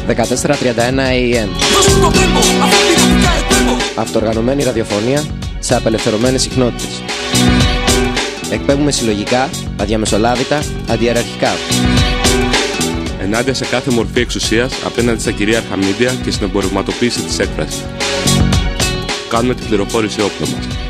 14:31 AM. Αυτοοργανωμένη ραδιοφωνία σε απελευθερωμένες συχνότητες. Εκπέμπουμε συλλογικά, αδιαμεσολάβητα, αντιεραρχικά. Ενάντια σε κάθε μορφή εξουσίας απέναντι στα κυρίαρχα μίντια και στην εμπορευματοποίηση της έκφρασης. Κάνουμε την πληροφόρηση όπλο μας.